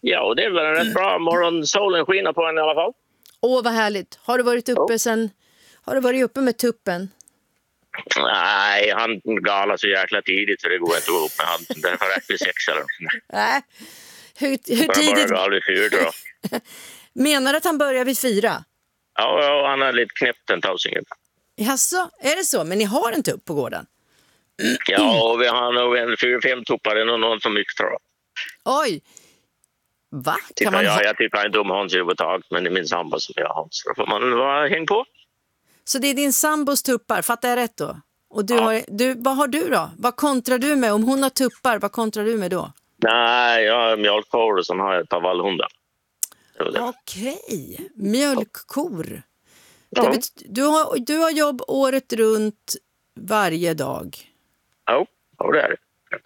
Ja, det är väl en rätt bra morgon. Solen skiner på en i alla fall. Åh, vad härligt. Har du varit uppe Har du varit uppe med tuppen? Nej, han galar så jäkla tidigt så det går inte att gå upp med han. Det är rätt vid 6 eller något. Nej. Hur tidigt? Bara vid 4 då. Menar du att han börjar vid 4? Ja, han har lite knäppt en tausingen. Jaså, är det så? Men ni har en tupp på gården? Ja, och vi har nog en 4-5 tuppar. Det är nog någon som mycket tror jag. Oj! Va? Kan man Jag tycker inte om Hans överhuvudtaget, men det är min sambo som jag har Hans. Då får man häng på. Så det är din sambos tuppar, fattar jag rätt då? Och vad har du då? Vad kontrar du med? Om hon har tuppar, vad kontrar du med då? Nej, jag har mjölkkor och sen har jag ett par vallhundar. Okej, mjölkkor. Ja. Du har jobb året runt varje dag. Ja, det är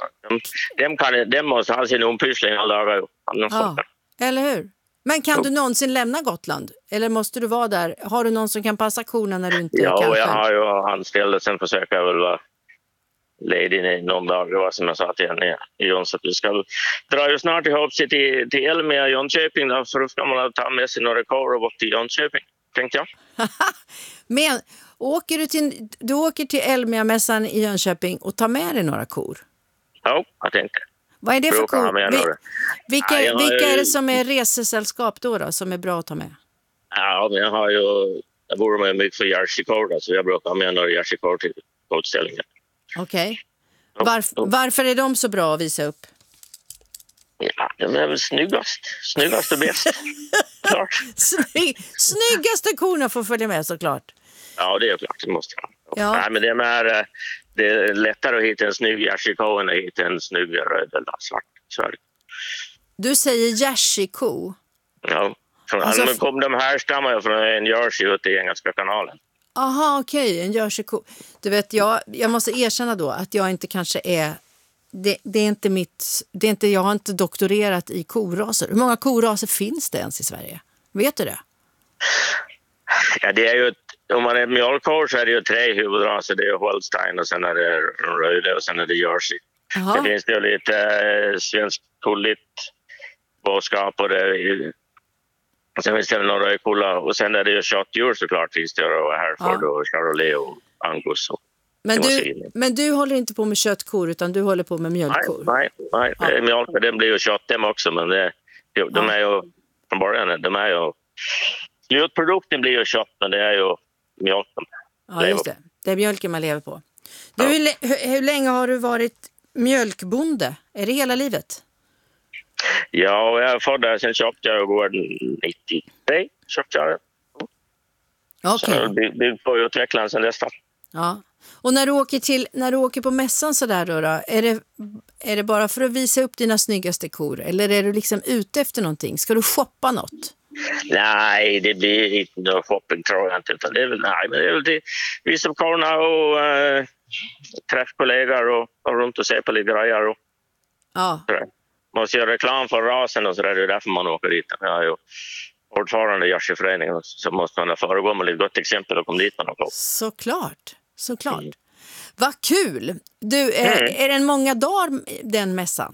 det. De måste ha sin ompyssling alla dagar. Ja, eller hur? Men kan du någonsin lämna Gotland? Eller måste du vara där? Har du någon som kan passa korna när du inte kan? Ja, jag har ju anställd och sen försöker jag väl vara ledig i någon dag. Det var som jag sa till henne i Jonsson. Vi ska dra ju snart ihop sig till Elmia i Jönköping. För då ska man ta med sig några kor och bort till Jönköping, tänkte jag. Men du åker till Elmia-mässan i Jönköping och tar med dig några kor? Ja, jag tänkte. Vad är det för kor? Vilka är det som är resesällskap då som är bra att ta med? Ja, men jag bor med mycket för jersey-kor, så jag brukar ha med några jersey-kor till utställningen. Okej. Varför är de så bra att visa upp? Ja, de är väl snyggast och bäst. Klart. Snyggaste korna får följa med såklart. Ja, det är klart, det måste jag. Ja. Nej, men det är lättare att hitta en snygg jersey-ko än att hitta en snygg röd eller svart. Du säger jersey-ko? Ja, de här stammar från en jersey ute i Engelska kanalen. Aha, okej, en jersey-ko. Du vet, jag måste erkänna då att jag inte kanske är... Det är inte, jag har inte doktorerat i koraser. Hur många koraser finns det ens i Sverige? Vet du det? Ja, det är ju om man är mjölkkor så är det ju 3 huvudraser. Det är Holstein och sen är det röde och sen är det jersey. Aha. Det finns ju lite svensk kulligt boskap och sen finns det några röjkulla och sen är det ju köttdjur såklart. Finns det och Hereford och Charolais och Angus. Men du håller inte på med köttkor utan du håller på med mjölkkor? Nej. Ja. Mjölk, den blir ju kött dem också, men de är ju från början, slutprodukten blir ju kött, men det är ju mjölken. Ja, just det. Det är mjölken man lever på. Du, hur länge har du varit mjölkbonde? Är det hela livet? Ja, jag har fått det. Sen köpte jag gården 93. Köpte jag det. Okej. Så jag har byggt på utvecklaren sen dess. Ja. Och när du åker på mässan så där då, är det bara för att visa upp dina snyggaste kor? Eller är du liksom ute efter någonting? Ska du shoppa något? Nej, det blir inte någon shopping tror jag inte. Det är väl till visa upp korna och träffa kollegor och runt och se på lite grejer. Och, ja. Måste göra reklam för rasen och så där, det är därför man åker dit. Jag är ju ordförande i jerseyföreningen så måste man föregå med ett gott exempel och komma dit med något. Såklart. Vad kul! Du, är det många dagar den mässan?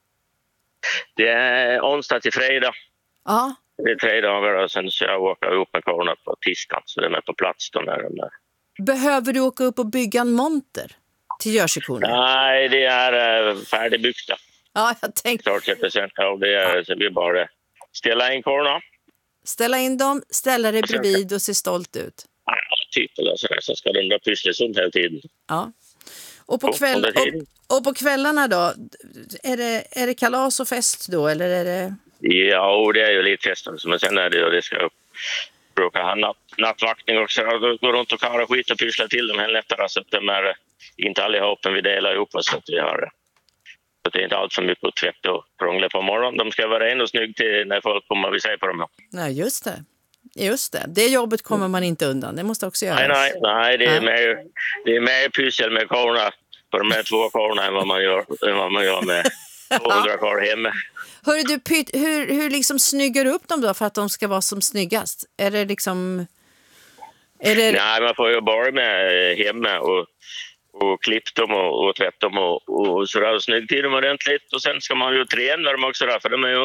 Det är onsdag till fredag. Ja. Det är 3 dagar och sen så jag åker upp med korna på tisdagen så de är på plats. De där. Behöver du åka upp och bygga en monter till jerseykorna? Nej, det är färdigbyggda. Ja, jag tänkte... Det är så vi bara ställa in korna. Ställa in dem, ställa dig bredvid och se stolt ut. Ja, typ. Så ska de där pysslas runt hela tiden. Ja. Och på kvällarna då? Är det kalas och fest då? Eller är det... Ja, det är ju lite fest. Men sen är det ju, det ska brukar ha nattvaktning också. Gå runt och kara skit och pyssla till dem helt lättare. Så att de är inte allihopa, vi delar ihop oss. Så att vi har... Så det är inte allt för mycket att tvätta och krångla på morgonen. De ska vara ren och snygg till när folk kommer och se på dem. Nej, just det. Det jobbet kommer man inte undan. Det måste också göras. Nej, det är mer pyssel med korna på de här 2 korna än vad man gör med 200 kor hemma. Hörru du, hur liksom snyggar du upp dem då för att de ska vara som snyggast? Är det liksom... Nej, man får ju börja med hemma och klippt dem och tvätt dem och sådär och snyggt till dem ordentligt. Och sen ska man ju träna dem också där, för de är ju